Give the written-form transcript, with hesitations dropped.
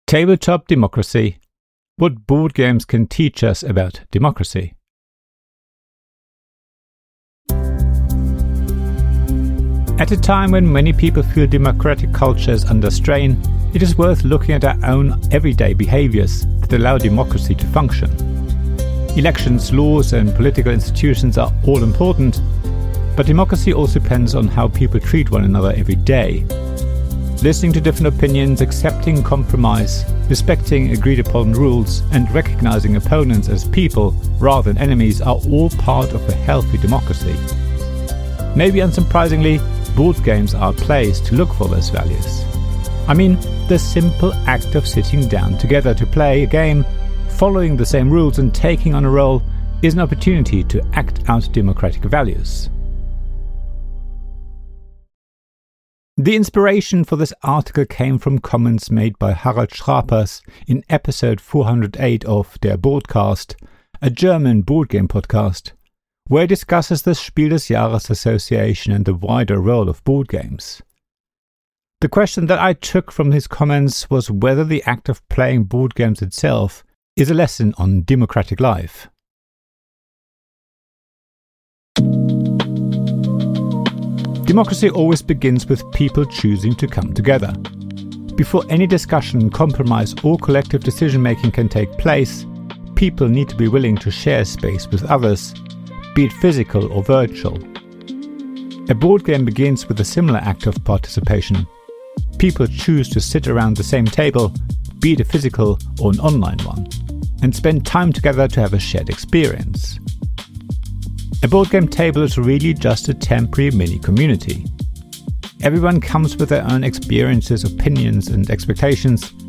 Tabletop democracy. What board games can teach us about democracy. At a time when many people feel democratic culture is under strain, it is worth looking at our own everyday behaviors that allow democracy to function. Elections, laws, and political institutions are all important, but democracy also depends on how people treat one another every day. Listening to different opinions, accepting compromise, respecting agreed upon rules, and recognizing opponents as people rather than enemies are all part of a healthy democracy. Maybe unsurprisingly, board games are a place to look for those values. I mean, the simple act of sitting down together to play a game, following the same rules and taking on a role is an opportunity to act out democratic values. The inspiration for this article came from comments made by Harald Schrapers in episode 408 of Der Boardcast, a German board game podcast, where he discusses the Spiel des Jahres Association and the wider role of board games. The question that I took from his comments was whether the act of playing board games itself is a lesson on democratic life. Democracy always begins with people choosing to come together. Before any discussion, compromise, or collective decision-making can take place, people need to be willing to share space with others, be it physical or virtual. A board game begins with a similar act of participation. People choose to sit around the same table, be it a physical or an online one, and spend time together to have a shared experience. A board game table is really just a temporary mini-community. Everyone comes with their own experiences, opinions, and expectations,